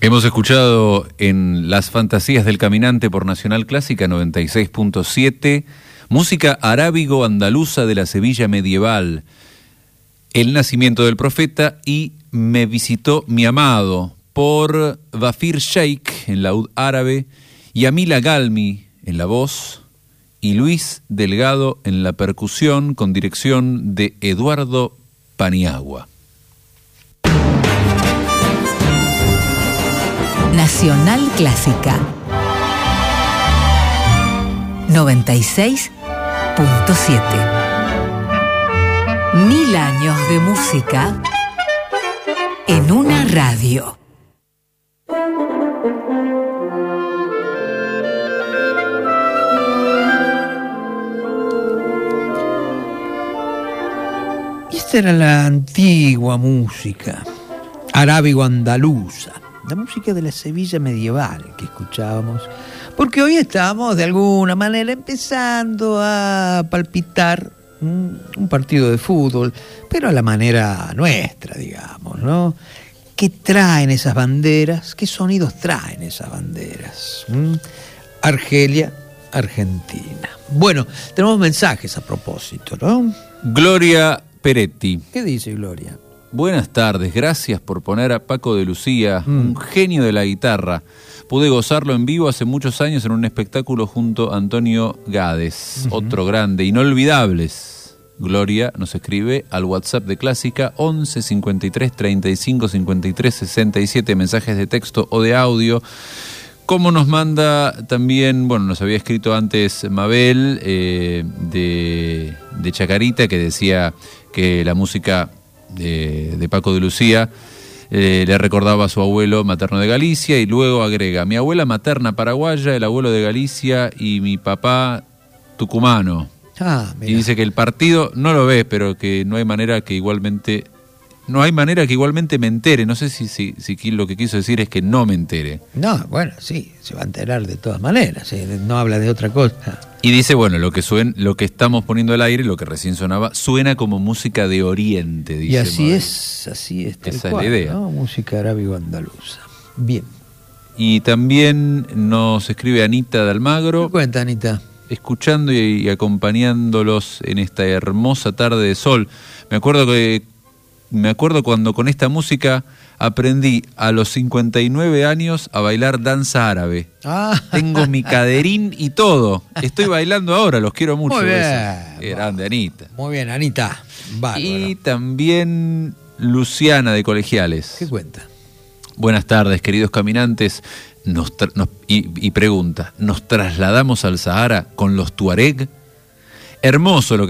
Hemos escuchado en Las Fantasías del Caminante por Nacional Clásica 96.7, música arábigo-andaluza de la Sevilla medieval, El nacimiento del profeta y Me visitó mi amado, por Dhafir Sheikh en laúd árabe, Yamila Galmi en la voz y Luis Delgado en la percusión, con dirección de Eduardo Paniagua. Nacional Clásica 96.7. 1000 años de música en una radio. Y esta era la antigua música arábigo-andaluza, la música de la Sevilla medieval que escuchábamos, porque hoy estamos de alguna manera empezando a palpitar un partido de fútbol, pero a la manera nuestra, digamos, ¿no? ¿Qué traen esas banderas? ¿Qué sonidos traen esas banderas? Argelia, Argentina. Bueno, tenemos mensajes a propósito, ¿no? Gloria Peretti. ¿Qué dice Gloria? Buenas tardes, gracias por poner a Paco de Lucía, un genio de la guitarra. Pude gozarlo en vivo hace muchos años en un espectáculo junto a Antonio Gades, otro grande, inolvidables. Gloria nos escribe al WhatsApp de Clásica 11 53 35 53 67, mensajes de texto o de audio. Como nos manda también, bueno, nos había escrito antes Mabel de Chacarita, que decía que la música de Paco de Lucía le recordaba a su abuelo materno de Galicia, y luego agrega: mi abuela materna paraguaya, el abuelo de Galicia y mi papá tucumano. Y dice que el partido no lo ve, pero que no hay manera que igualmente me entere. No sé si lo que quiso decir es que no me entere. No, bueno, sí, se va a enterar de todas maneras, no habla de otra cosa. Y dice, bueno, lo que estamos poniendo al aire, lo que recién sonaba, suena como música de Oriente, dice. Y así Mabel. Así es. Esa es la idea, ¿no? Música arábigo-andaluza. Bien. Y también nos escribe Anita de Almagro. ¿Qué cuenta, Anita? Escuchando y acompañándolos en esta hermosa tarde de sol. Me acuerdo cuando con esta música aprendí a los 59 años a bailar danza árabe. Tengo mi caderín y todo. Estoy bailando ahora, los quiero mucho. Muy bien. Grande, Anita. Muy bien, Anita. Bárbaro. Y también Luciana de Colegiales. ¿Qué cuenta? Buenas tardes, queridos caminantes. Y pregunta, ¿nos trasladamos al Sahara con los Tuareg? Hermoso lo que